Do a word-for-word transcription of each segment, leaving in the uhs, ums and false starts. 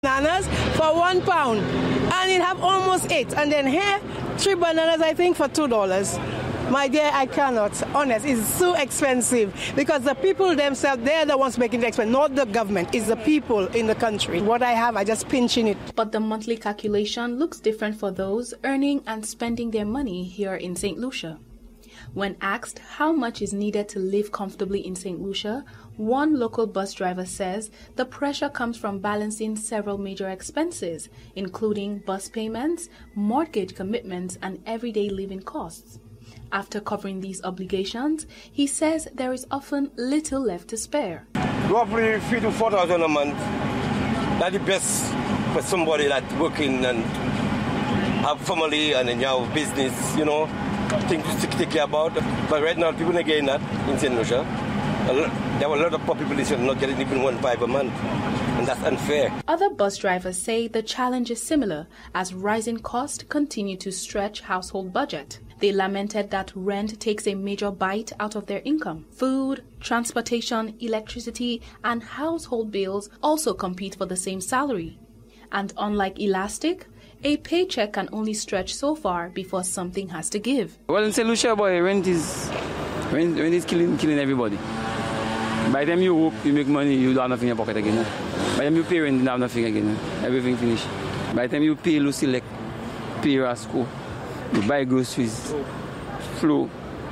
Bananas for one pound, and it have almost eight. And then here, three bananas, I think, for two dollars. My dear, I cannot. Honest, it's so expensive because the people themselves, they're the ones making the expense, not the government. It's the people in the country. What I have, I just pinch in it. But the monthly calculation looks different for those earning and spending their money here in Saint Lucia. When asked how much is needed to live comfortably in Saint Lucia, one local bus driver says the pressure comes from balancing several major expenses, including bus payments, mortgage commitments, and everyday living costs. After covering these obligations, he says there is often little left to spare. Roughly three to four thousand a month. That's the best for somebody that's working and have family and then you have business, you know. Things to take care about. But right now, people are getting that in Saint Lucia. There were a lot of population not getting even one five a month, and that's unfair. Other bus drivers say the challenge is similar as rising costs continue to stretch household budget. They lamented that rent takes a major bite out of their income. Food, transportation, electricity, and household bills also compete for the same salary. And unlike Elastic, a paycheck can only stretch so far before something has to give. Well, in Saint Lucia, boy, rent is rent, rent is killing killing everybody. By the time you work, you make money, you don't have nothing in your pocket again. By the time you pay rent, you don't have nothing again. Everything finished. By the time you pay Lucy, like pay Rasco, you buy groceries, flow.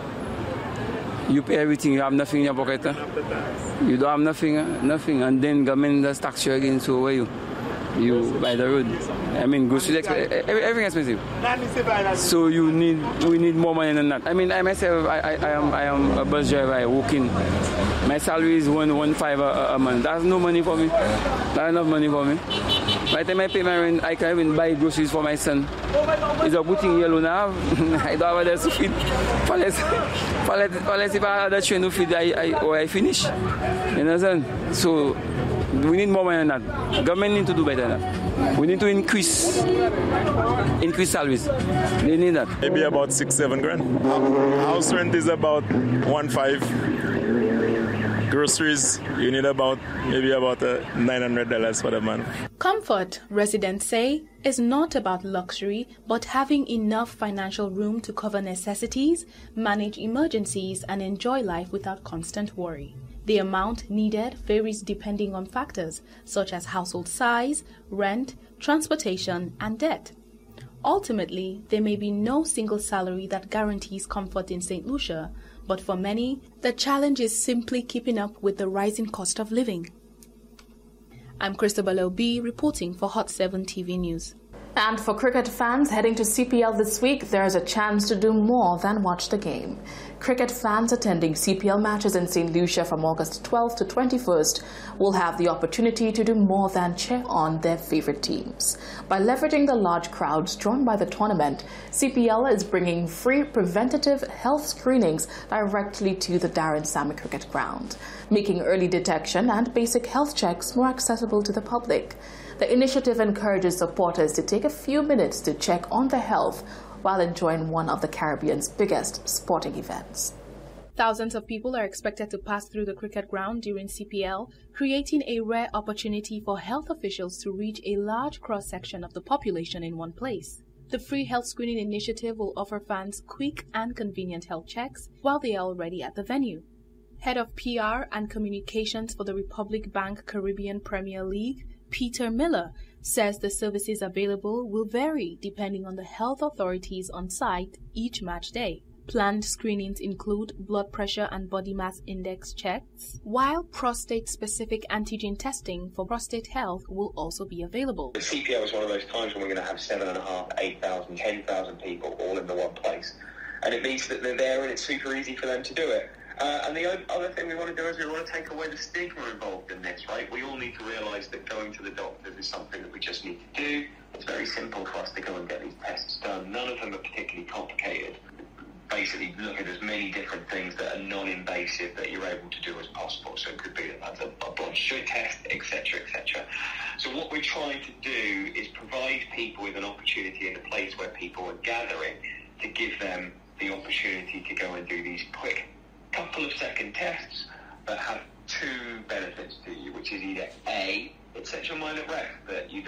You pay everything, you have nothing in your pocket. You don't have nothing, nothing, and then government does tax you again. So where you? You buy the road. I mean, groceries, everything expensive. So you need, we need more money than that. I mean, I myself, I, I, I am, I am a bus driver. I work in. My salary is one, one five a, a month. That's no money for me. Not enough money for me. By the time I pay my rent, I can even buy groceries for my son. It's a good thing alone I have. I don't have others to feed. Unless, unless if I have other train to feed, I, I, or I finish. You understand? So we need more money than that. Government need to do better than that. We need to increase increase salaries. They need that. Maybe about six, seven grand. House rent is about one five. Groceries, you need about maybe about uh, nine hundred dollars for the month. Comfort, residents say, is not about luxury, but having enough financial room to cover necessities, manage emergencies, and enjoy life without constant worry. The amount needed varies depending on factors such as household size, rent, transportation, and debt. Ultimately, there may be no single salary that guarantees comfort in Saint Lucia, but for many, the challenge is simply keeping up with the rising cost of living. I'm Christabel Obi reporting for Hot seven T V News. And for cricket fans heading to C P L this week, there is a chance to do more than watch the game. Cricket fans attending C P L matches in Saint Lucia from August twelfth to twenty-first will have the opportunity to do more than cheer on their favorite teams. By leveraging the large crowds drawn by the tournament, C P L is bringing free preventative health screenings directly to the Darren Sammy Cricket Ground, making early detection and basic health checks more accessible to the public. The initiative encourages supporters to take a few minutes to check on their health while enjoying one of the Caribbean's biggest sporting events. Thousands of people are expected to pass through the cricket ground during C P L, creating a rare opportunity for health officials to reach a large cross-section of the population in one place. The free health screening initiative will offer fans quick and convenient health checks while they are already at the venue. Head of P R and Communications for the Republic Bank Caribbean Premier League, Peter Miller, says the services available will vary depending on the health authorities on site each match day. Planned screenings include blood pressure and body mass index checks, while prostate-specific antigen testing for prostate health will also be available. The C P L is one of those times when we're going to have seven and a half, eight thousand, ten thousand people all in the one place, and it means that they're there and it's super easy for them to do it. Uh, and the other thing we want to do is we want to take away the stigma involved in this, right? We all need to realise that going to the doctors is something that we just need to do. It's very simple for us to go and get these tests done. None of them are particularly complicated. Basically, look at as many different things that are non-invasive that you're able to do as possible. So it could be a, a blood sugar test, et cetera, et cetera. So what we're trying to do is provide people with an opportunity in a place where people are gathering to give them the opportunity to go and do these quick couple of second tests that have two benefits to you, which is either A, it sets your mind at rest that you